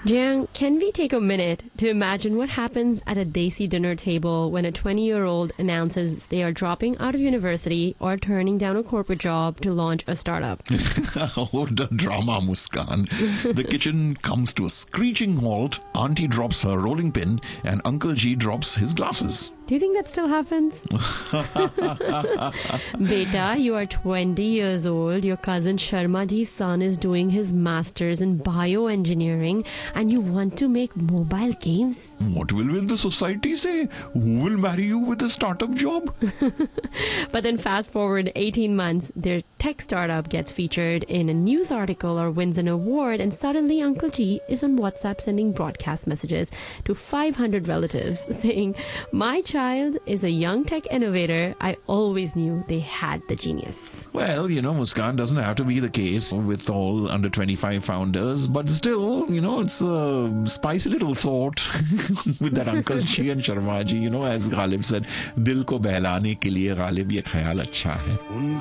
Jiang, can we take a minute to imagine what happens at a desi dinner table when a 20-year-old announces they are dropping out of university or turning down a corporate job to launch a startup? Oh, the drama, Muskan. The kitchen comes to a screeching halt, Auntie drops her rolling pin, and Uncle G drops his glasses. Do you think that still happens? Beta, you are 20 years old. Your cousin Sharma ji's son is doing his master's in bioengineering and you want to make mobile games? What will the society say? Who will marry you with a startup job? But then fast forward 18 months, their tech startup gets featured in a news article or wins an award, and suddenly Uncle G is on WhatsApp sending broadcast messages to 500 relatives saying, "My child is a young tech innovator. I always knew they had the genius." Well, Muskan, doesn't have to be the case with all under 25 founders, but still, it's a spicy little thought with that Uncle G and Sharma ji, as Ghalib said, "Dil ko behlane ke liye Ghalib ye khayal acha hai."